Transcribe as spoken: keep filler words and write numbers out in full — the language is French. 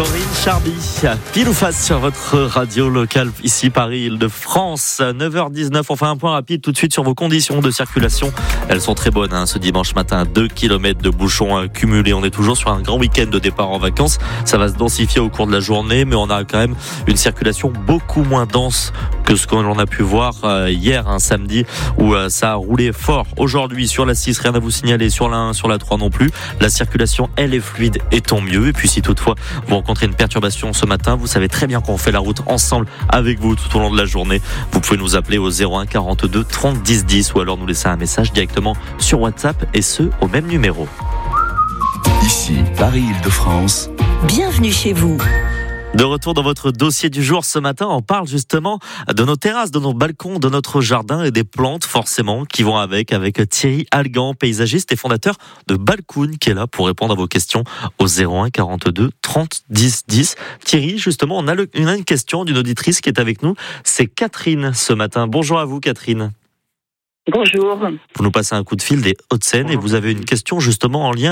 Corinne Charby, pile ou face sur votre radio locale, ici Paris-Île-de-France. neuf heures dix-neuf, on fait un point rapide tout de suite sur vos conditions de circulation. Elles sont très bonnes hein, ce dimanche matin, deux kilomètres de bouchons cumulés. On est toujours sur un grand week-end de départ en vacances. Ça va se densifier au cours de la journée, mais on a quand même une circulation beaucoup moins dense que ce qu'on a pu voir hier, un samedi, où ça a roulé fort. Aujourd'hui, sur la six, rien à vous signaler, sur la un, sur la trois non plus. La circulation, elle est fluide et tant mieux. Et puis si toutefois vous rencontrez une perturbation ce matin, vous savez très bien qu'on fait la route ensemble avec vous tout au long de la journée. Vous pouvez nous appeler au zéro un quarante-deux trente dix dix ou alors nous laisser un message directement sur WhatsApp, et ce, au même numéro. Ici, Paris-Île-de-France. Bienvenue chez vous. De retour dans votre dossier du jour ce matin, on parle justement de nos terrasses, de nos balcons, de notre jardin et des plantes forcément qui vont avec, avec Thierry Algan, paysagiste et fondateur de Balcoon, qui est là pour répondre à vos questions au zéro un quarante-deux trente dix dix. Thierry, justement, on a, le, on a une question d'une auditrice qui est avec nous, c'est Catherine ce matin. Bonjour à vous Catherine. Bonjour. Vous nous passez un coup de fil des Hauts-de-Seine et vous avez une question justement en lien